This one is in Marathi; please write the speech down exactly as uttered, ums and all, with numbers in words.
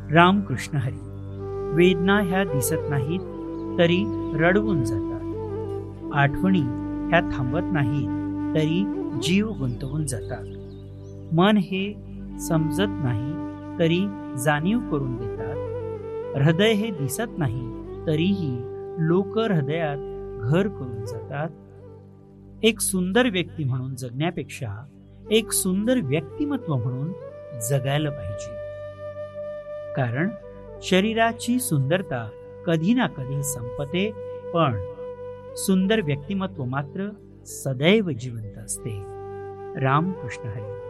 रामकृष्ण हरी. वेदना ह्या दिसत नाहीत तरी रडवून जातात. आठवणी ह्या थांबत नाहीत तरी जीव गुंतवून जातात. मन हे समजत नाही तरी जाणीव करून देतात. हृदय हे दिसत नाही तरीही लोक हृदयात घर करून जातात. एक सुंदर व्यक्ती म्हणून जगण्यापेक्षा एक सुंदर व्यक्तिमत्व म्हणून जगायला पाहिजे. कारण शरीराची सुंदरता कधी ना कधी संपते, पण सुंदर व्यक्तिमत्व मात्र सदैव जिवंत असते. रामकृष्ण हरी.